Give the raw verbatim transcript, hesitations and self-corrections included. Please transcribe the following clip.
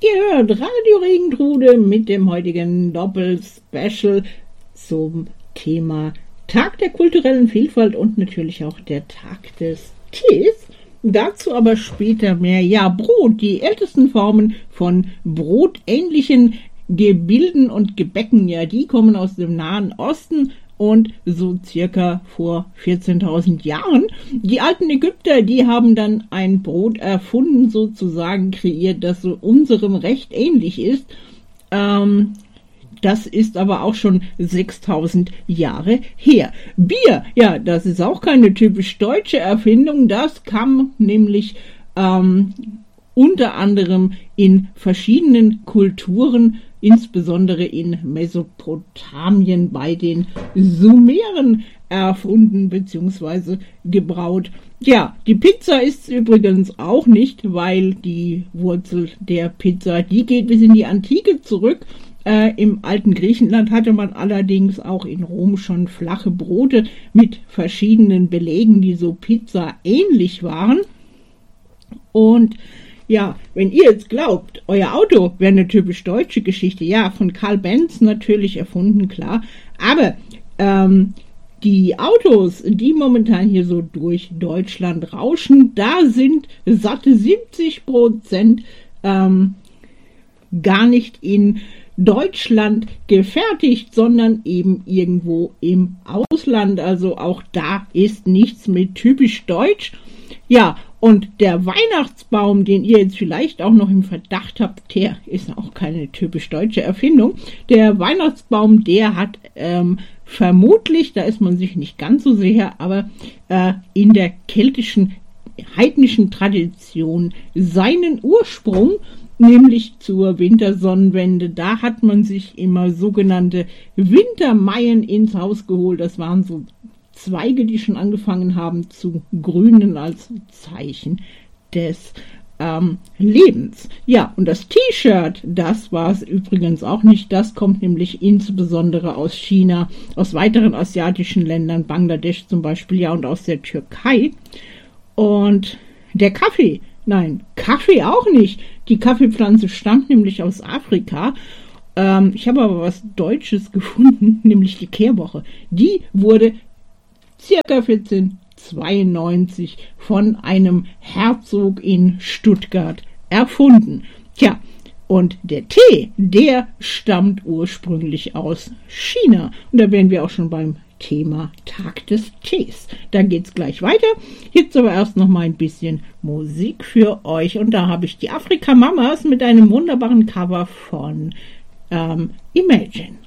Ihr hört Radio Regentrude mit dem heutigen Doppel-Special zum Thema Tag der kulturellen Vielfalt und natürlich auch der Tag des Tees. Dazu aber später mehr. Ja, Brot, die ältesten Formen von brotähnlichen Gebilden und Gebäcken, ja, die kommen aus dem Nahen Osten und so circa vor vierzehntausend Jahren. Die alten Ägypter, die haben dann ein Brot erfunden, sozusagen kreiert, das so unserem recht ähnlich ist. Ähm, das ist aber auch schon sechstausend Jahre her. Bier, ja, das ist auch keine typisch deutsche Erfindung. Das kam nämlich ähm, unter anderem in verschiedenen Kulturen, insbesondere in Mesopotamien bei den Sumeren erfunden bzw. gebraut. Ja, die Pizza ist übrigens auch nicht, weil die Wurzel der Pizza, die geht bis in die Antike zurück. Äh, Im alten Griechenland hatte man allerdings auch in Rom schon flache Brote mit verschiedenen Belegen, die so Pizza ähnlich waren. Und ja, wenn ihr jetzt glaubt, euer Auto wäre eine typisch deutsche Geschichte, ja, von Karl Benz natürlich erfunden, klar, aber ähm, die Autos, die momentan hier so durch Deutschland rauschen, da sind satte siebzig Prozent ähm, gar nicht in Deutschland gefertigt, sondern eben irgendwo im Ausland, also auch da ist nichts mit typisch deutsch. Ja, und der Weihnachtsbaum, den ihr jetzt vielleicht auch noch im Verdacht habt, der ist auch keine typisch deutsche Erfindung. Der Weihnachtsbaum, der hat ähm, vermutlich, da ist man sich nicht ganz so sicher, aber äh, in der keltischen, heidnischen Tradition seinen Ursprung, nämlich zur Wintersonnenwende. Da hat man sich immer sogenannte Wintermeien ins Haus geholt. Das waren so Zweige, die schon angefangen haben zu grünen als Zeichen des ähm, Lebens. Ja, und das T-Shirt, das war es übrigens auch nicht. Das kommt nämlich insbesondere aus China, aus weiteren asiatischen Ländern, Bangladesch zum Beispiel, ja, und aus der Türkei. Und der Kaffee, nein, Kaffee auch nicht. Die Kaffeepflanze stammt nämlich aus Afrika. Ähm, ich habe aber was Deutsches gefunden, nämlich die Kehrwoche. Die wurde circa vierzehnhundertzweiundneunzig von einem Herzog in Stuttgart erfunden. Tja, und der Tee, der stammt ursprünglich aus China. Und da wären wir auch schon beim Thema Tag des Tees. Da geht's gleich weiter. Jetzt aber erst noch mal ein bisschen Musik für euch. Und da habe ich die Afrika Mamas mit einem wunderbaren Cover von ähm, Imagine.